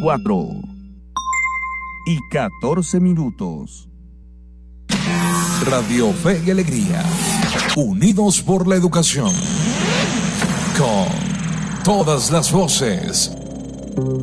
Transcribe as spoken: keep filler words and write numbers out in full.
veinticuatro y catorce minutos. Radio Fe y Alegría, unidos por la educación, con todas las voces.